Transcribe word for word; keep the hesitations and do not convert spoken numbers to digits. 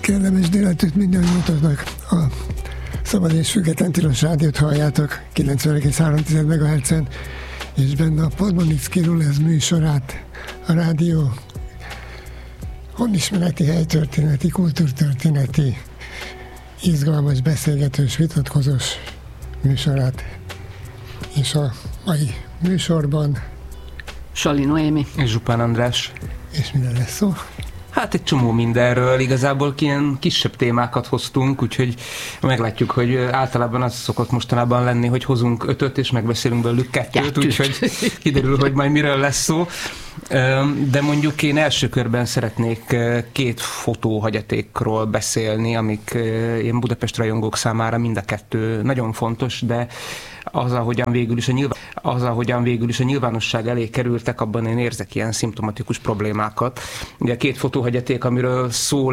Kellemes délelőtt mindannyiótoknak. A Szabad és Független Tilos Rádiót halljátok kilencven egész három megahertzen, és benne a Podmanicki Rulez műsorát, a rádió honismereti, helytörténeti, kultúrtörténeti, izgalmas, beszélgetős, vitatkozós műsorát. És a mai műsorban Sali Noémi és Zsupán András. És minden lesz szó? Hát egy csomó mindenről, igazából ilyen kisebb témákat hoztunk, úgyhogy meglátjuk, hogy általában az szokott mostanában lenni, hogy hozunk ötöt, és megbeszélünk belőlük kettőt, úgyhogy kiderül, hogy majd miről lesz szó. De mondjuk én első körben szeretnék két fotóhagyatékról beszélni, amik ilyen Budapest rajongók számára mind a kettő nagyon fontos, de az, ahogyan végül is a, nyilván, az, ahogyan végül is a nyilvánosság elé kerültek, abban én érzek ilyen szimptomatikus problémákat. Ugye a két fotóhagyaték, amiről szól